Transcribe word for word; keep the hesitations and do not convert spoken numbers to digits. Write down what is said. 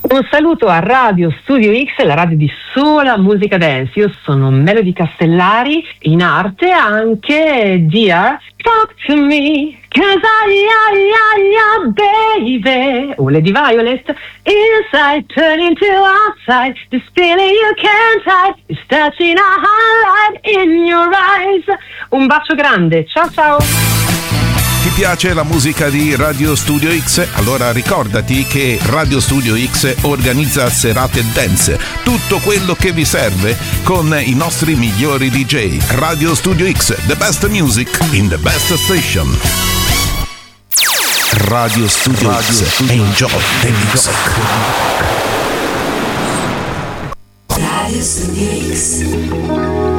Un saluto a Radio Studio X, la radio di sola musica dance. Io sono Melody Castellari, in arte anche Dear Talk to Me, cause I, I, I, I, baby. O Lady Violet, inside turning to outside, this feeling you can't hide, is touching a highlight in your eyes. Un bacio grande, ciao ciao. Ti piace la musica di Radio Studio X? Allora ricordati che Radio Studio X organizza serate dance, tutto quello che vi serve con i nostri migliori D J. Radio Studio X, the best music in the best station. Radio Studio Radio X, Studio enjoy the music. Radio Studio X.